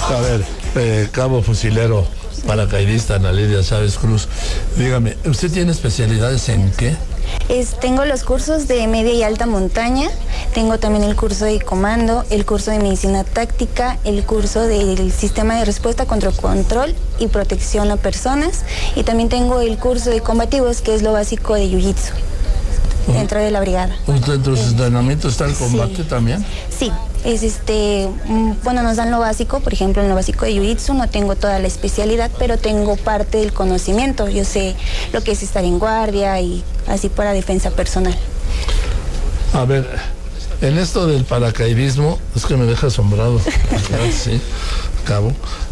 A ver, cabo fusilero, paracaidista Ana Lidia Chávez Cruz, dígame, ¿usted tiene especialidades en qué? Tengo los cursos de media y alta montaña, tengo también el curso de comando, el curso de medicina táctica, el curso del sistema de respuesta contra control y protección a personas, y también tengo el curso de combativos, que es lo básico de jiu-jitsu dentro de la brigada. ¿Dentro de sus entrenamientos está el combate también? Sí, es bueno, nos dan lo básico, por ejemplo, en lo básico de jiu-jitsu no tengo toda la especialidad, pero tengo parte del conocimiento. Yo sé lo que es estar en guardia y así para defensa personal. A ver, en esto del paracaidismo, es que me deja asombrado. Sí, cabo.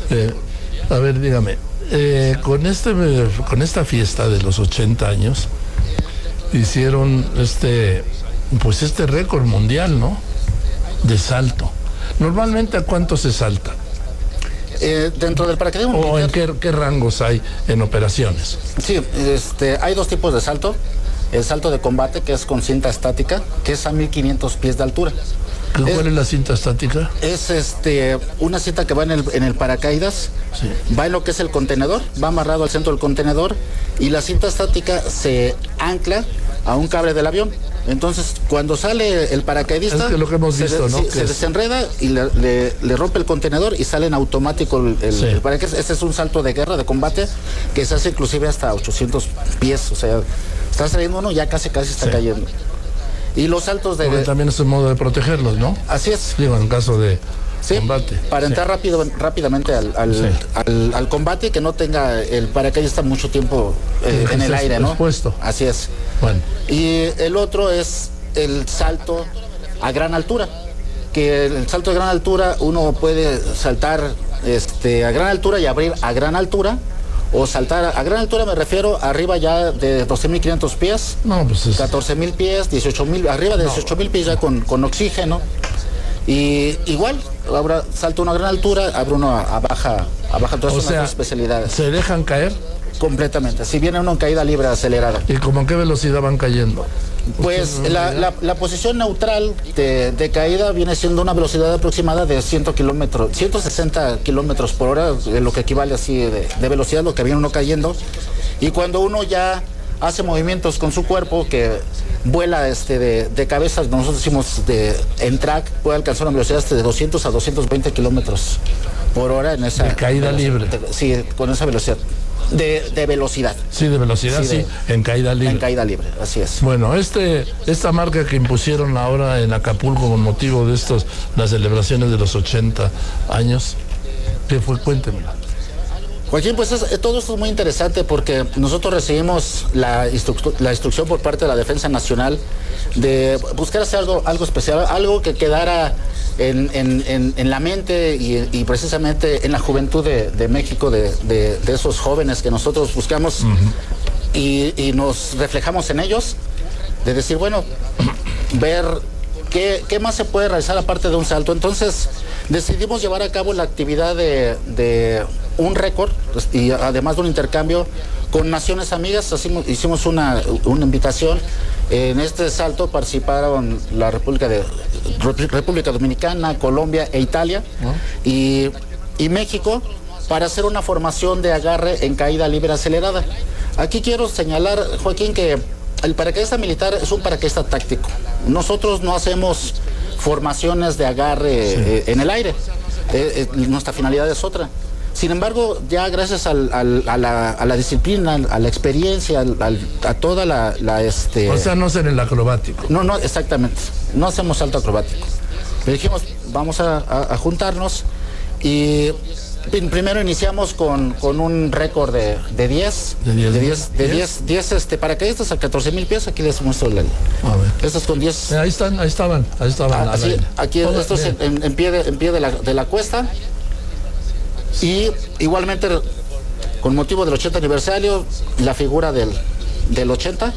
A ver, dígame, con esta fiesta de los 80 años, hicieron este récord mundial, ¿no? De salto. Normalmente, ¿a cuánto se salta? Dentro del paracaidismo. ¿O en qué rangos hay en operaciones? Sí, hay dos tipos de salto. El salto de combate, que es con cinta estática, que es a 1500 pies de altura. ¿Cuál es la cinta estática? Es una cinta que va en el paracaídas, sí. Va en lo que es el contenedor, va amarrado al centro del contenedor, y la cinta estática se ancla a un cable del avión. Entonces, cuando sale el paracaidista, es que lo que hemos visto, ¿no? Se desenreda y le rompe el contenedor y sale en automático el paracaidista. Este es un salto de guerra, de combate, que se hace inclusive hasta 800 pies. O sea, está saliendo uno, ya casi está cayendo. Y los saltos de... Porque también es un modo de protegerlos, ¿no? Así es. Digo, en caso de combate. Para entrar rápidamente al combate, que no tenga el paracaidista mucho tiempo en el aire, ¿no? Expuesto. Así es. Bueno. Y el otro es el salto a gran altura, que el salto a gran altura uno puede saltar a gran altura y abrir a gran altura, o saltar a gran altura, me refiero arriba ya de 12.500 pies, no, pues 14.000 pies, 18.000, arriba de 18.000 pies ya con oxígeno. Y igual, ahora salta uno a gran altura, abre uno a baja, todas son las especialidades. ¿Se dejan caer? Completamente, si viene uno en caída libre acelerada. ¿Y como a qué velocidad van cayendo? Pues la posición neutral de caída viene siendo una velocidad aproximada de 160 kilómetros por hora, lo que equivale así de velocidad, lo que viene uno cayendo. Y cuando uno ya hace movimientos con su cuerpo, que vuela de cabeza, nosotros decimos en track, puede alcanzar una velocidad de 200 a 220 kilómetros por hora en esa... De caída libre. Sí, con esa velocidad. De velocidad. Sí, de velocidad, sí, en caída libre. En caída libre, así es. Bueno, esta marca que impusieron ahora en Acapulco con motivo de las celebraciones de los 80 años, ¿qué fue? Cuéntemela. Joaquín, pues todo esto es muy interesante porque nosotros recibimos la instrucción por parte de la Defensa Nacional de buscar hacer algo especial, algo que quedara en la mente y precisamente en la juventud de México, de esos jóvenes que nosotros buscamos y nos reflejamos en ellos, de decir, bueno, ver qué más se puede realizar aparte de un salto. Entonces decidimos llevar a cabo la actividad de un récord y además de un intercambio con naciones amigas. Hicimos una invitación. En este salto participaron la República Dominicana, Colombia e Italia y México, para hacer una formación de agarre en caída libre acelerada. Aquí quiero señalar, Joaquín, que el paracaidista militar es un paracaidista táctico. Nosotros no hacemos formaciones de agarre en el aire. Nuestra finalidad es otra. Sin embargo, ya gracias a la disciplina, a la experiencia, a toda la O sea, no ser el acrobático. No, exactamente. No hacemos salto acrobático. Pero dijimos, vamos a juntarnos y primero iniciamos con un récord de 10 paracaidistas a 14.000 pies. Aquí les muestro el... Estos con 10... Ahí estaban. Así, aquí estos en pie de la cuesta. Y igualmente, con motivo del 80 aniversario, la figura del 80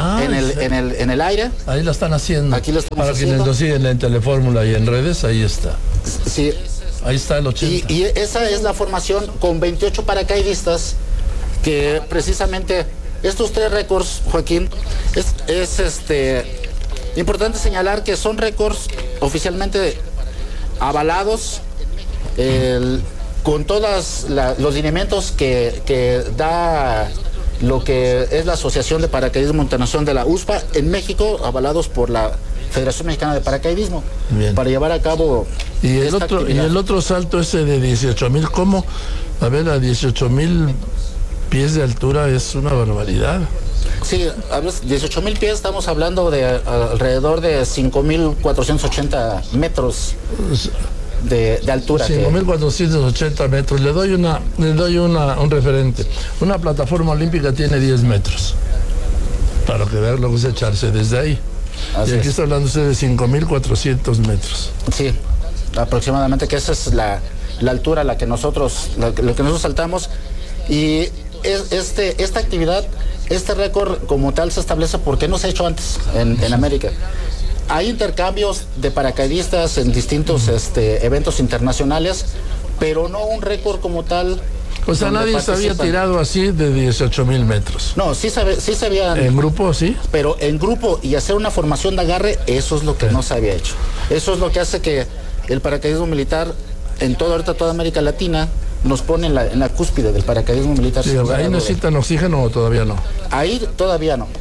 en el aire. Ahí la están haciendo. Aquí lo estamos Para haciendo. quienes lo siguen en Telefórmula y en redes, ahí está. Sí. Ahí está el 80. Y esa es la formación con 28 paracaidistas, que precisamente estos 3 récords, Joaquín, es importante señalar que son récords oficialmente avalados. con todos los lineamientos que da lo que es la Asociación de Paracaidismo Internacional de la USPA en México, avalados por la Federación Mexicana de Paracaidismo. Bien. Para llevar a cabo y el otro salto ese de 18,000, ¿cómo? A ver, a 18,000 pies de altura es una barbaridad. Sí, 18,000 pies, estamos hablando de alrededor de 5,480 metros de altura. 5,480 metros. Le doy un referente. Una plataforma olímpica tiene 10 metros. Para que vean lo que es echarse desde ahí. Así y aquí es. está hablando usted de 5,400 metros. Sí, aproximadamente, que esa es la altura a la que nosotros saltamos. Y esta actividad, este récord como tal se establece porque no se ha hecho antes en América. Hay intercambios de paracaidistas en distintos eventos internacionales, pero no un récord como tal. O sea, nadie se había tirado así de 18,000 metros. No, sí se había. ¿En grupo, sí? Pero en grupo y hacer una formación de agarre, eso es lo que no se había hecho. Eso es lo que hace que el paracaidismo militar en toda América Latina nos pone en la cúspide del paracaidismo militar. Sí, ¿ahí necesitan oxígeno o todavía no? Ahí todavía no.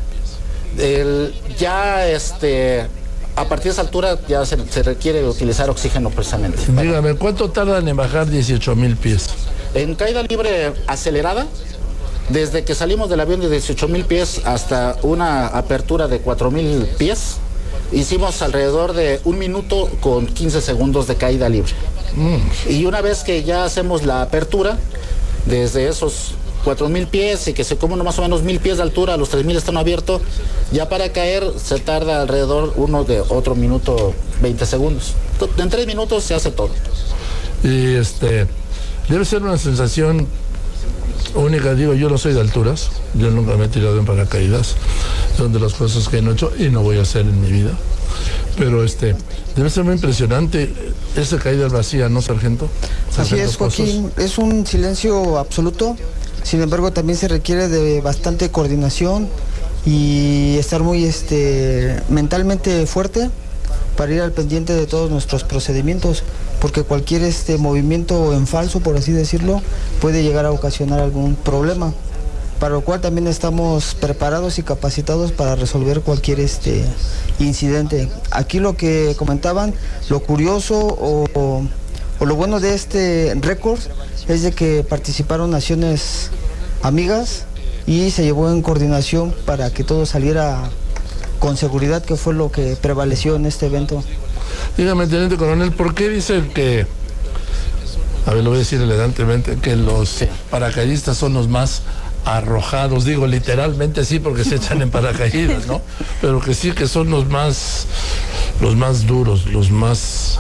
A partir de esa altura ya se requiere utilizar oxígeno precisamente. Dígame, ¿cuánto tardan en bajar 18,000 pies? En caída libre acelerada, desde que salimos del avión de 18,000 pies hasta una apertura de 4,000 pies, hicimos alrededor de 1 minuto con 15 segundos de caída libre. Y una vez que ya hacemos la apertura, desde esos 4,000 pies y que se come más o menos 1,000 pies de altura, a los 3,000 están abiertos, ya para caer se tarda alrededor otro minuto 20 segundos. En 3 minutos se hace todo. Y debe ser una sensación única. Digo, yo no soy de alturas, yo nunca me he tirado en paracaídas, son de las cosas que no he hecho y no voy a hacer en mi vida. Pero debe ser muy impresionante esa caída vacía, ¿no, sargento? Así es, Joaquín, es un silencio absoluto. Sin embargo, también se requiere de bastante coordinación y estar muy mentalmente fuerte para ir al pendiente de todos nuestros procedimientos, porque cualquier movimiento en falso, por así decirlo, puede llegar a ocasionar algún problema, para lo cual también estamos preparados y capacitados para resolver cualquier incidente. Aquí lo que comentaban, lo curioso o lo bueno de este récord es de que participaron naciones amigas y se llevó en coordinación para que todo saliera con seguridad, que fue lo que prevaleció en este evento. Dígame, teniente coronel, ¿por qué dicen que, a ver, lo voy a decir elegantemente, que los paracaidistas son los más arrojados? Digo, literalmente sí, porque se echan en paracaídas, ¿no? Pero que sí, que son los más duros, los más,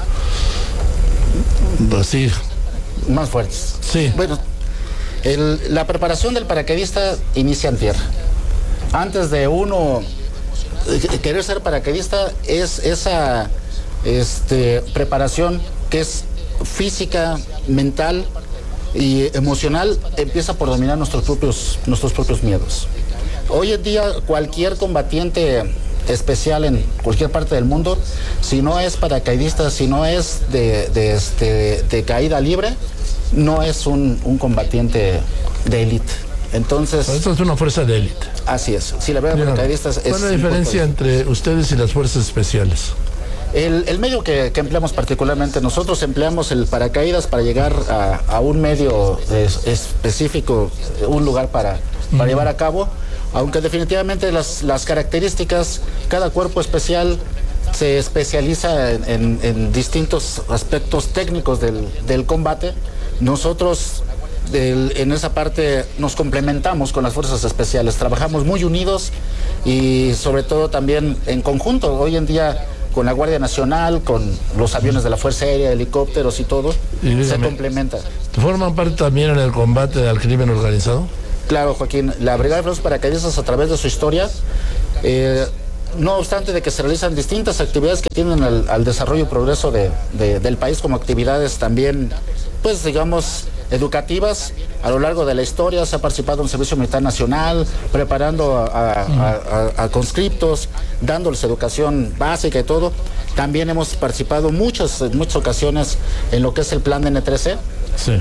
así, más fuertes. Sí. Bueno, la preparación del paracaidista inicia en tierra. Antes de uno querer ser paracaidista, es esa preparación que es física, mental y emocional, empieza por dominar nuestros propios miedos. Hoy en día cualquier combatiente especial en cualquier parte del mundo, si no es paracaidista, si no es de caída libre, no es un combatiente de élite. Entonces, esto es una fuerza de élite. Así es. Si la veo paracaidistas, ¿cuál es la diferencia entre ustedes y las fuerzas especiales? El medio que empleamos particularmente, nosotros empleamos el paracaídas para llegar a un medio específico, un lugar para llevar a cabo, aunque definitivamente las características, cada cuerpo especial se especializa en distintos aspectos técnicos del combate. Nosotros en esa parte nos complementamos con las fuerzas especiales, trabajamos muy unidos y sobre todo también en conjunto. Hoy en día con la Guardia Nacional, con los aviones de la Fuerza Aérea, helicópteros y todo, se complementa. ¿Forman parte también en el combate al crimen organizado? Claro, Joaquín, la Brigada de Fuerzas Paracaidistas, a través de su historia, no obstante de que se realizan distintas actividades que tienen al desarrollo y progreso del país, como actividades también, pues digamos, educativas, a lo largo de la historia se ha participado en Servicio Militar Nacional, preparando a conscriptos, dándoles educación básica y todo. También hemos participado en muchas ocasiones en lo que es el plan de N13, Sí.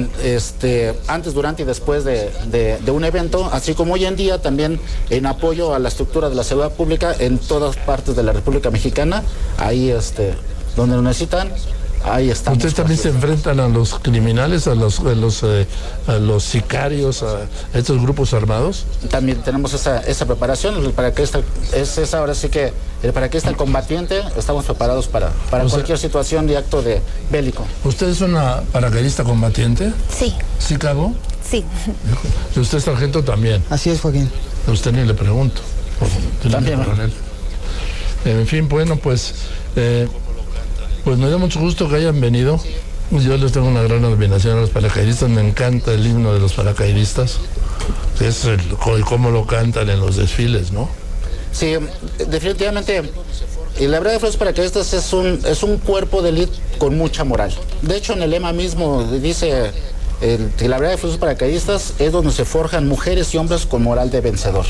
Antes, durante y después de un evento, así como hoy en día también en apoyo a la estructura de la seguridad pública en todas partes de la República Mexicana. Ahí donde lo necesitan, ahí estamos. ¿Ustedes también se enfrentan a los criminales, a los sicarios, a estos grupos armados? También tenemos esa preparación. El paracaidista es ahora sí que el paracaidista combatiente. Estamos preparados para cualquier situación de acto de bélico. ¿Usted es una paracaidista combatiente? Sí. ¿Sí, Cabo? Sí. ¿Y usted, sargento, también? Así es, Joaquín. A usted ni le pregunto. También. En fin, bueno, pues me da mucho gusto que hayan venido. Yo les tengo una gran admiración a los paracaidistas. Me encanta el himno de los paracaidistas. Es cómo lo cantan en los desfiles, ¿no? Sí, definitivamente. Y la verdad de los paracaidistas es un cuerpo de élite con mucha moral. De hecho, en el lema mismo dice que la verdad de los paracaidistas es donde se forjan mujeres y hombres con moral de vencedor.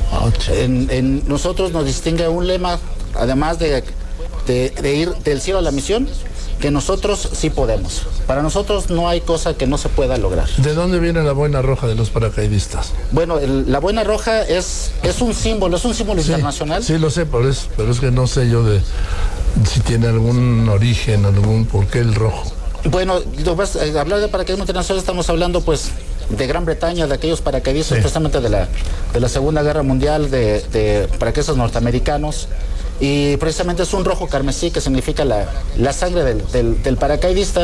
En nosotros nos distingue un lema, además de ir del cielo a la misión, que nosotros sí podemos. Para nosotros no hay cosa que no se pueda lograr. ¿De dónde viene la boina roja de los paracaidistas? Bueno, la boina roja es un símbolo internacional. Sí, lo sé, pero es que no sé yo si tiene algún origen, ¿por qué el rojo? Bueno, hablar de paracaidismo internacional estamos hablando pues de Gran Bretaña, de aquellos paracaidistas precisamente de la Segunda Guerra Mundial, de paracaidistas norteamericanos. Y precisamente es un rojo carmesí que significa la sangre del paracaidista.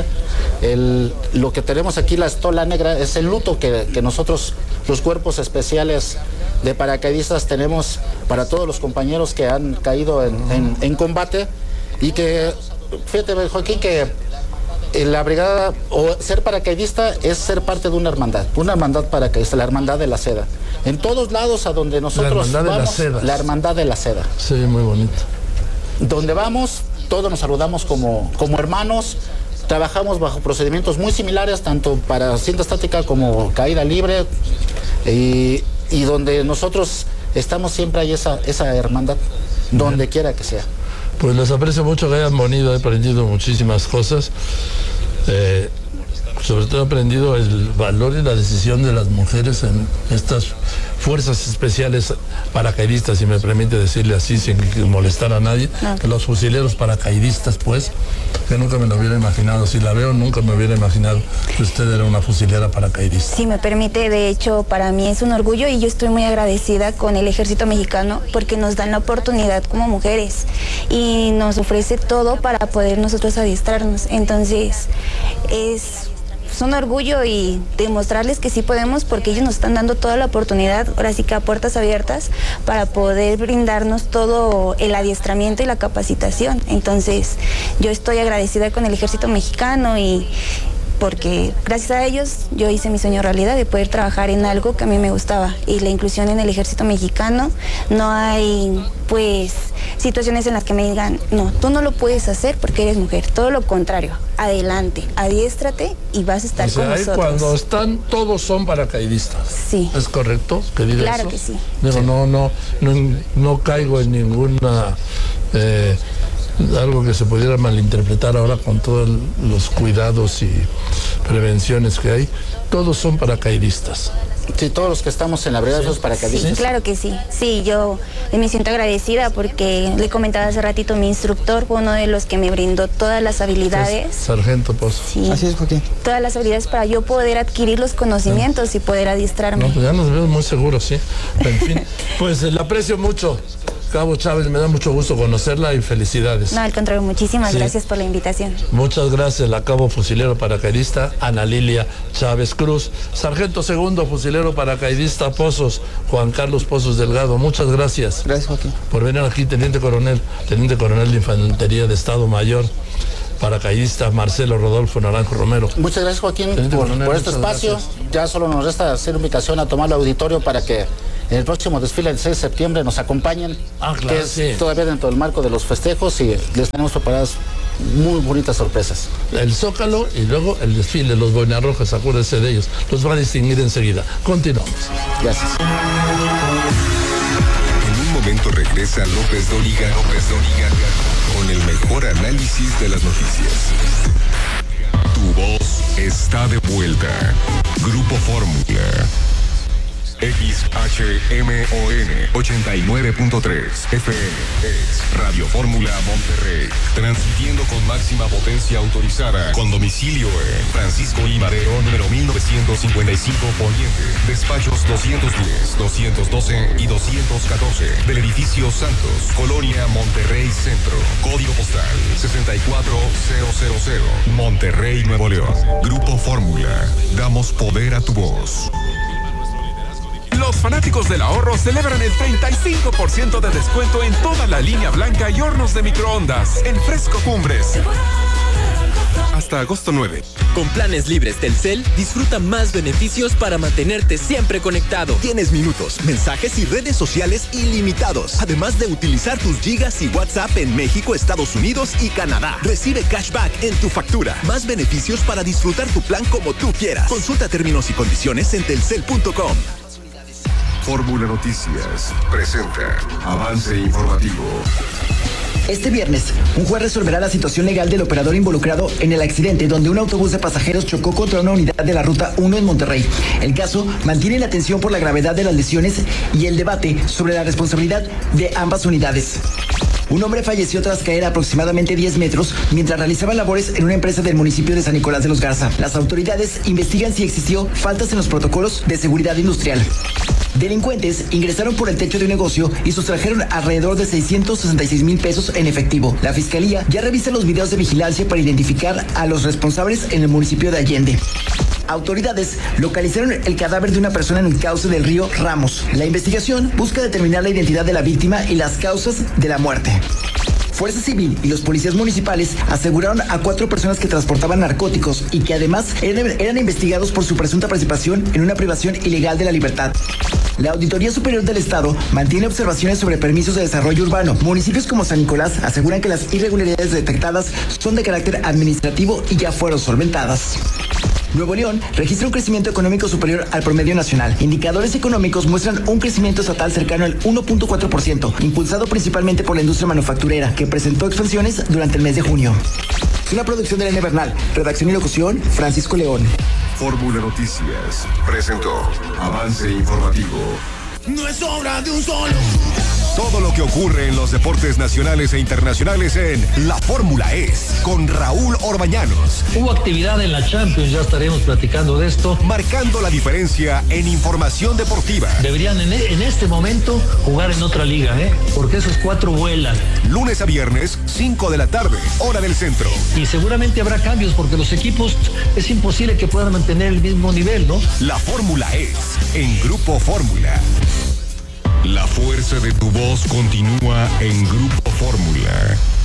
Lo que tenemos aquí, la estola negra, es el luto que nosotros, los cuerpos especiales de paracaidistas, tenemos para todos los compañeros que han caído en combate. Y que, fíjate, Joaquín, que la brigada o ser paracaidista es ser parte de una hermandad paracaidista, la hermandad de la seda. En todos lados a donde nosotros vamos, la hermandad de la seda. Sí, muy bonito. Donde vamos, todos nos saludamos como hermanos, trabajamos bajo procedimientos muy similares, tanto para cinta estática como caída libre, y donde nosotros estamos siempre hay esa hermandad, donde quiera que sea. Pues les aprecio mucho que hayan venido, he aprendido muchísimas cosas. Sobre todo he aprendido el valor y la decisión de las mujeres en estas fuerzas especiales paracaidistas, si me permite decirle así, sin molestar a nadie. Okay. Los fusileros paracaidistas, pues, que nunca me lo hubiera imaginado. Si la veo, nunca me hubiera imaginado que usted era una fusilera paracaidista. Si me permite, de hecho, para mí es un orgullo y yo estoy muy agradecida con el Ejército Mexicano porque nos dan la oportunidad como mujeres y nos ofrece todo para poder nosotros adiestrarnos. Entonces, es un orgullo y demostrarles que sí podemos porque ellos nos están dando toda la oportunidad, ahora sí que a puertas abiertas, para poder brindarnos todo el adiestramiento y la capacitación. Entonces, yo estoy agradecida con el Ejército Mexicano y porque gracias a ellos yo hice mi sueño realidad de poder trabajar en algo que a mí me gustaba y la inclusión en el Ejército Mexicano. No hay pues situaciones en las que me digan no, tú no lo puedes hacer porque eres mujer, todo lo contrario, adelante, adiéstrate y vas a estar con nosotros. Cuando están, todos son paracaidistas. Sí. ¿Es correcto que diga claro eso? Que sí. Digo, sí. No caigo en ninguna algo que se pudiera malinterpretar ahora con todos los cuidados y prevenciones que hay. Todos son paracaidistas. Sí, todos los que estamos en la brigada somos paracaidistas. Sí, claro que sí. Sí, yo me siento agradecida porque le comentaba hace ratito, mi instructor fue uno de los que me brindó todas las habilidades. Sargento Pozo. Sí. Así es, Joaquín. Todas las habilidades para yo poder adquirir los conocimientos y poder adiestrarme. No, pues ya nos vemos muy seguros, sí. En fin, pues la aprecio mucho. Cabo Chávez, me da mucho gusto conocerla y felicidades. No, al contrario, muchísimas gracias por la invitación. Muchas gracias, la cabo fusilero paracaidista Ana Lilia Chávez Cruz. Sargento segundo fusilero paracaidista Pozos, Juan Carlos Pozos Delgado. Muchas gracias. Gracias, Joaquín. Por venir aquí, teniente coronel de Infantería de Estado Mayor, paracaidista Marcelo Rodolfo Naranjo Romero. Muchas gracias, Joaquín, por este espacio. Gracias. Ya solo nos resta hacer invitación a tomar el auditorio para que en el próximo desfile del 6 de septiembre nos acompañen, claro, que es todavía dentro del marco de los festejos y les tenemos preparadas muy bonitas sorpresas. El Zócalo y luego el desfile, los boinas rojas, acuérdense de ellos, los va a distinguir enseguida. Continuamos. Gracias. En un momento regresa López Dóriga con el mejor análisis de las noticias. Tu voz está de vuelta. Grupo Fórmula. XHMON 89.3 FM es Radio Fórmula Monterrey, transmitiendo con máxima potencia autorizada, con domicilio en Francisco I. Madero, número 1955 Poniente, despachos 210, 212 y 214 del edificio Santos, Colonia Monterrey Centro, código postal 64000, Monterrey, Nuevo León. Grupo Fórmula, damos poder a tu voz. Los fanáticos del ahorro celebran el 35% de descuento en toda la línea blanca y hornos de microondas en Fresco Cumbres. Hasta agosto 9. Con planes libres Telcel, disfruta más beneficios para mantenerte siempre conectado. Tienes minutos, mensajes y redes sociales ilimitados, además de utilizar tus gigas y WhatsApp en México, Estados Unidos y Canadá. Recibe cashback en tu factura. Más beneficios para disfrutar tu plan como tú quieras. Consulta términos y condiciones en telcel.com. Fórmula Noticias presenta Avance Informativo. Este viernes, un juez resolverá la situación legal del operador involucrado en el accidente donde un autobús de pasajeros chocó contra una unidad de la Ruta 1 en Monterrey. El caso mantiene la atención por la gravedad de las lesiones y el debate sobre la responsabilidad de ambas unidades. Un hombre falleció tras caer a aproximadamente 10 metros mientras realizaba labores en una empresa del municipio de San Nicolás de los Garza. Las autoridades investigan si existió faltas en los protocolos de seguridad industrial. Delincuentes ingresaron por el techo de un negocio y sustrajeron alrededor de 666,000 pesos en efectivo. La fiscalía ya revisa los videos de vigilancia para identificar a los responsables en el municipio de Allende. Autoridades localizaron el cadáver de una persona en el cauce del río Ramos. La investigación busca determinar la identidad de la víctima y las causas de la muerte. Fuerza Civil y los policías municipales aseguraron a 4 personas que transportaban narcóticos y que además eran investigados por su presunta participación en una privación ilegal de la libertad. La Auditoría Superior del Estado mantiene observaciones sobre permisos de desarrollo urbano. Municipios como San Nicolás aseguran que las irregularidades detectadas son de carácter administrativo y ya fueron solventadas. Nuevo León registra un crecimiento económico superior al promedio nacional. Indicadores económicos muestran un crecimiento estatal cercano al 1.4%, impulsado principalmente por la industria manufacturera, que presentó expansiones durante el mes de junio. Es una producción de Elena Bernal. Redacción y locución, Francisco León. Fórmula Noticias presentó Avance Informativo. No es obra de un solo. Todo lo que ocurre en los deportes nacionales e internacionales en La Fórmula Es, con Raúl Orbañanos. Hubo actividad en la Champions, ya estaremos platicando de esto. Marcando la diferencia en información deportiva. Deberían en este momento jugar en otra liga, porque esos 4 vuelan. Lunes a viernes, 5 de la tarde, hora del centro. Y seguramente habrá cambios porque los equipos es imposible que puedan mantener el mismo nivel, ¿no? La Fórmula Es, en Grupo Fórmula. La fuerza de tu voz continúa en Grupo Fórmula.